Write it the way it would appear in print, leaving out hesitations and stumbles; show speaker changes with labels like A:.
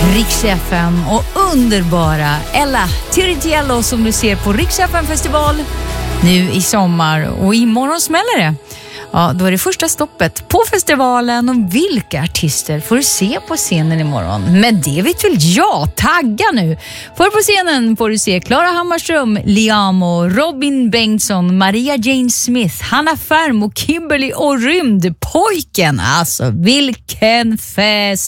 A: Rix FM och underbara Ella Tiritiello som du ser på Rix FM festival nu i sommar, och imorgon smäller det. Ja, då är det första stoppet på festivalen, och vilka artister får du se på scenen imorgon? Men det vet väl jag, tagga nu! För på scenen får du se Klara Hammarström, Liamo, Robin Bengtsson, Maria Jane Smith, Hanna Färm och Kimberly och Rymdpojken. Alltså vilken fest!